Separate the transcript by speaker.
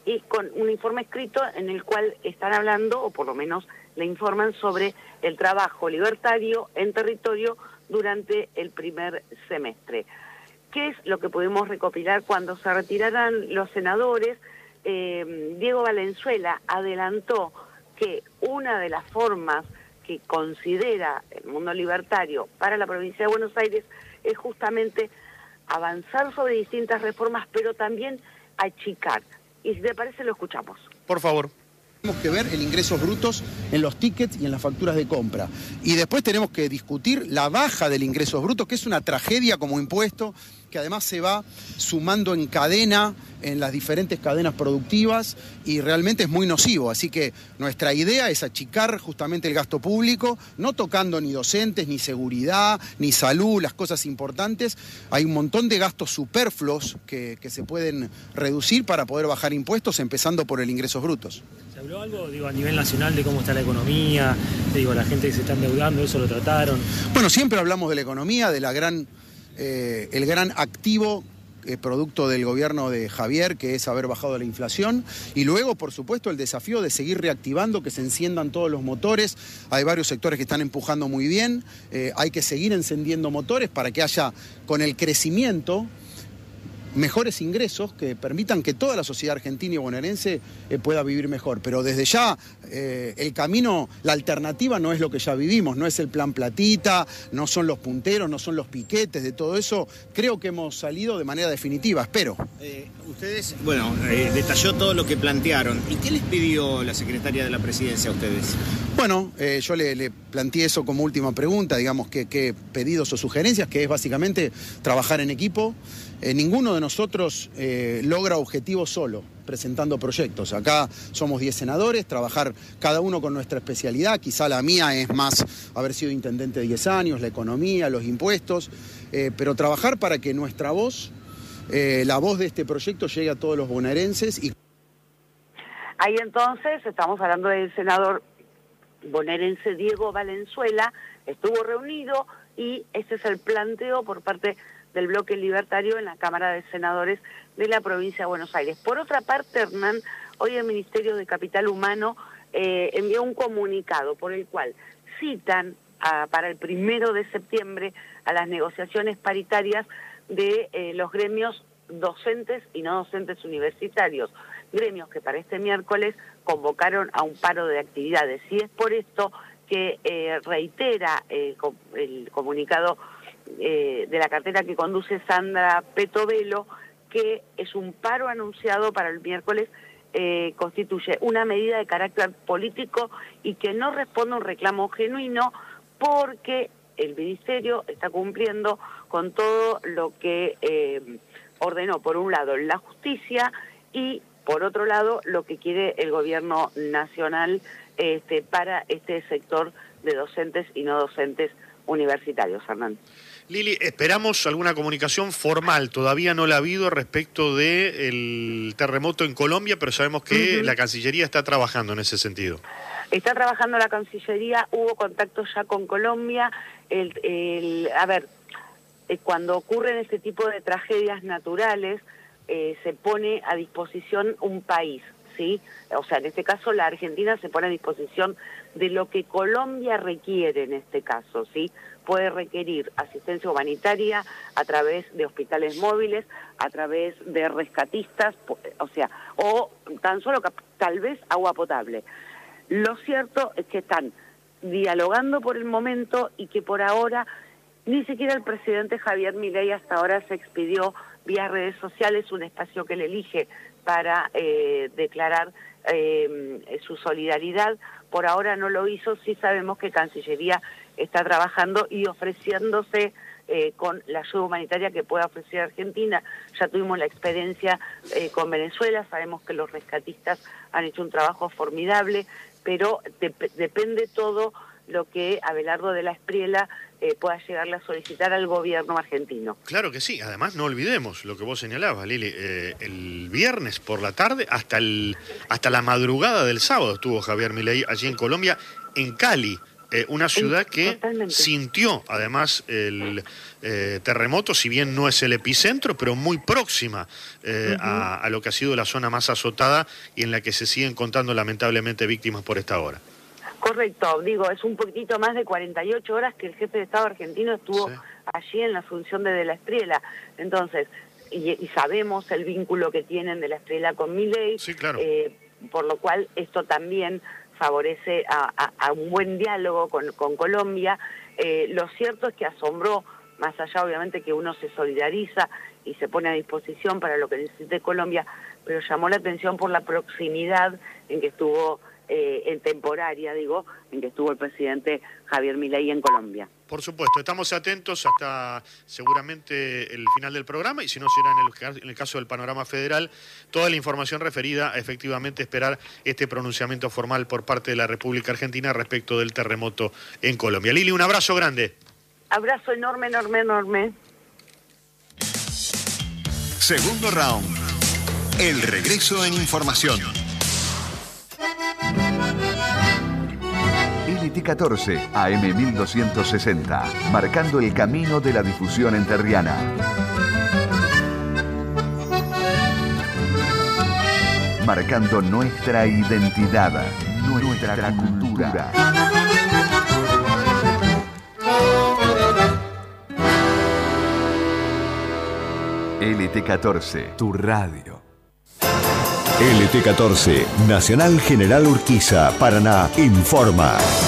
Speaker 1: y con un informe escrito en el cual están hablando, o por lo menos le informan sobre el trabajo libertario en territorio durante el primer semestre. ¿Qué es lo que pudimos recopilar cuando se retiraran los senadores? Diego Valenzuela adelantó que una de las formas que considera el mundo libertario para la provincia de Buenos Aires es justamente avanzar sobre distintas reformas, pero también achicar. Y si te parece, lo escuchamos.
Speaker 2: Por favor.
Speaker 3: Tenemos que ver el ingresos brutos en los tickets y en las facturas de compra. Y después tenemos que discutir la baja del ingresos brutos, que es una tragedia como impuesto, que además se va sumando en cadena, en las diferentes cadenas productivas, y realmente es muy nocivo. Así que nuestra idea es achicar justamente el gasto público, no tocando ni docentes, ni seguridad, ni salud, las cosas importantes. Hay un montón de gastos superfluos que se pueden reducir para poder bajar impuestos, empezando por el ingresos brutos.
Speaker 4: ¿Se habló algo, a nivel nacional de cómo está la economía? La gente que se está endeudando, ¿eso lo trataron?
Speaker 3: Bueno, siempre hablamos de la economía, de el gran activo producto del gobierno de Javier, que es haber bajado la inflación, y luego, por supuesto, el desafío de seguir reactivando, que se enciendan todos los motores. Hay varios sectores que están empujando muy bien, hay que seguir encendiendo motores para que haya, con el crecimiento, mejores ingresos que permitan que toda la sociedad argentina y bonaerense pueda vivir mejor. Pero desde ya el camino, la alternativa no es lo que ya vivimos, no es el plan platita, no son los punteros, no son los piquetes, de todo eso creo que hemos salido de manera definitiva, espero.
Speaker 5: Ustedes, detalló todo lo que plantearon. ¿Y qué les pidió la secretaria de la Presidencia a ustedes?
Speaker 3: Bueno, yo le planteé eso como última pregunta, digamos, qué pedidos o sugerencias, que es básicamente trabajar en equipo. Ninguno de nosotros logra objetivos solo, presentando proyectos. Acá somos 10 senadores, trabajar cada uno con nuestra especialidad. Quizá la mía es más haber sido intendente 10 años, la economía, los impuestos, pero trabajar para que nuestra voz, la voz de este proyecto, llegue a todos los bonaerenses.
Speaker 1: Ahí entonces estamos hablando del senador bonaerense Diego Valenzuela, estuvo reunido y este es el planteo por parte del bloque libertario en la Cámara de Senadores de la provincia de Buenos Aires. Por otra parte, Hernán, hoy el Ministerio de Capital Humano envió un comunicado por el cual citan para el 1 de septiembre a las negociaciones paritarias de los gremios docentes y no docentes universitarios, gremios que para este miércoles convocaron a un paro de actividades. Y es por esto que reitera el comunicado de la cartera que conduce Sandra Petovelo, que es un paro anunciado para el miércoles, constituye una medida de carácter político y que no responde a un reclamo genuino, porque el Ministerio está cumpliendo con todo lo que ordenó, por un lado, la justicia y, por otro lado, lo que quiere el gobierno nacional para este sector de docentes y no docentes universitarios, Hernán.
Speaker 2: Lili, esperamos alguna comunicación formal, todavía no la ha habido respecto del terremoto en Colombia, pero sabemos que la Cancillería está trabajando en ese sentido.
Speaker 1: Está trabajando la Cancillería, hubo contacto ya con Colombia. Cuando ocurren este tipo de tragedias naturales, se pone a disposición un país, ¿sí? O sea, en este caso la Argentina se pone a disposición de lo que Colombia requiere en este caso, ¿sí? Puede requerir asistencia humanitaria a través de hospitales móviles, a través de rescatistas, o tan solo tal vez agua potable. Lo cierto es que están dialogando por el momento y que por ahora ni siquiera el presidente Javier Milei hasta ahora se expidió vía redes sociales un espacio que él elige para declarar su solidaridad. Por ahora no lo hizo. Sí sabemos que Cancillería está trabajando y ofreciéndose con la ayuda humanitaria que pueda ofrecer Argentina. Ya tuvimos la experiencia con Venezuela, sabemos que los rescatistas han hecho un trabajo formidable, pero depende todo lo que Abelardo de la Espriella pueda llegarle a solicitar al gobierno argentino.
Speaker 2: Claro que sí, además no olvidemos lo que vos señalabas, Lili, el viernes por la tarde hasta la madrugada del sábado estuvo Javier Milei allí en Colombia, en Cali, Una ciudad que
Speaker 1: Totalmente.
Speaker 2: sintió además el terremoto, si bien no es el epicentro, pero muy próxima a lo que ha sido la zona más azotada y en la que se siguen contando lamentablemente víctimas por esta hora.
Speaker 1: Correcto, digo, es un poquitito más de 48 horas que el jefe de Estado argentino estuvo allí en la asunción de la Espriella. Entonces, y sabemos el vínculo que tienen de la Espriella con Milei,
Speaker 2: Sí, claro.
Speaker 1: Por lo cual esto también favorece a un buen diálogo con Colombia. Lo cierto es que asombró, más allá obviamente que uno se solidariza y se pone a disposición para lo que necesite Colombia, pero llamó la atención por la proximidad en que estuvo, en temporaria, digo, en que estuvo el presidente Javier Milei en Colombia.
Speaker 2: Por supuesto, estamos atentos hasta seguramente el final del programa y si no será en el caso del panorama federal, toda la información referida a efectivamente esperar este pronunciamiento formal por parte de la República Argentina respecto del terremoto en Colombia. Lili, un abrazo grande.
Speaker 1: Abrazo enorme, enorme, enorme.
Speaker 6: Segundo round. El regreso en información.
Speaker 7: LT14, AM 1260, marcando el camino de la difusión entrerriana. Marcando nuestra identidad, nuestra cultura. LT14, tu radio.
Speaker 6: LT14, Nacional General Urquiza, Paraná, informa.